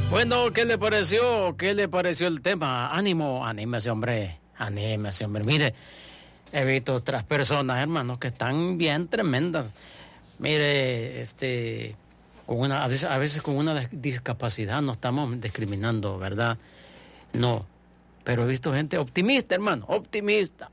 Bueno, ¿qué le pareció? ¿Qué le pareció el tema? Ánimo, anímese, hombre. Anímese, hombre. Mire, he visto otras personas, hermanos, que están bien tremendas. Mire, a veces con una discapacidad no estamos discriminando, ¿verdad? No, pero he visto gente optimista, hermano, optimista.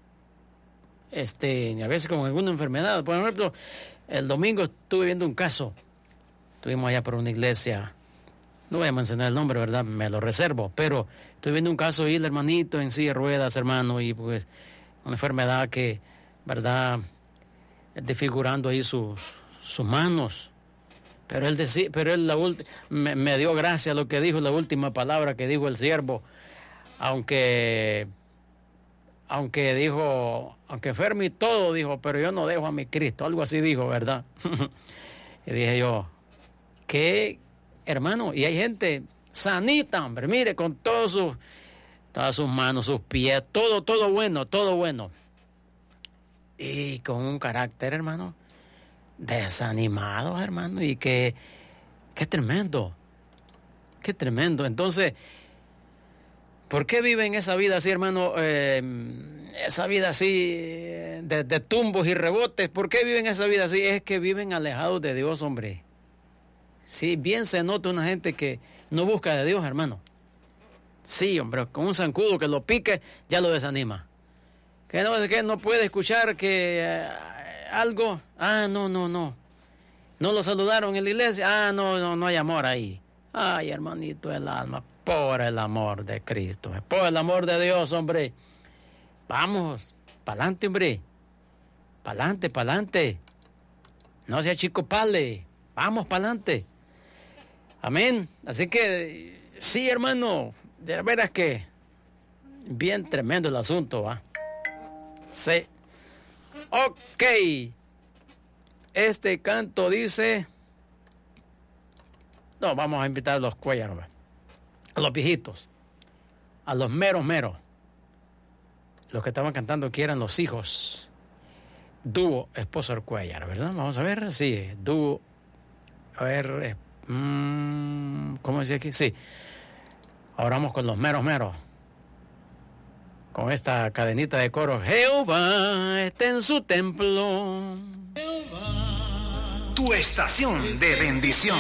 A veces con alguna enfermedad. Por ejemplo, el domingo estuve viendo un caso. Estuvimos allá por una iglesia. No voy a mencionar el nombre, ¿verdad? Me lo reservo. Pero estoy viendo un caso ahí, el hermanito en silla de ruedas, hermano, y pues una enfermedad que, ¿verdad? Desfigurando ahí sus manos. Pero él decía, me dio gracia lo que dijo, la última palabra que dijo el siervo. Aunque enferme y todo, dijo, pero yo no dejo a mi Cristo. Algo así dijo, ¿verdad? Y dije yo, ¿qué? Hermano, y hay gente sanita, hombre, mire, con todas sus manos, sus pies, todo bueno. Y con un carácter, hermano, desanimado, hermano, y qué tremendo. Entonces, ¿por qué viven esa vida así, hermano? Esa vida así de tumbos y rebotes. ¿Por qué viven esa vida así? Es que viven alejados de Dios, hombre. Sí, bien se nota una gente que no busca de Dios, hermano. Sí, hombre, con un zancudo que lo pique, ya lo desanima. Que no puede escuchar que algo. No. No lo saludaron en la iglesia. No hay amor ahí. Ay, hermanito, el alma, por el amor de Cristo, por el amor de Dios, hombre. Vamos, pa'lante, hombre. Pa'lante. No sea chico pale. Vamos, pa'lante. Amén. Así que, sí, hermano, de veras que bien tremendo el asunto, ¿va? Sí. Ok. Este canto dice... No, vamos a invitar a los Cuéllar, a los viejitos, a los meros. Los que estaban cantando aquí eran los hijos. Dúo Esposo del Cuéllar, ¿verdad? Vamos a ver, sí, dúo. A ver... ¿cómo decía aquí? Sí. Ahora vamos con los meros. Con esta cadenita de coro. Jehová está en su templo. Tu estación de bendición.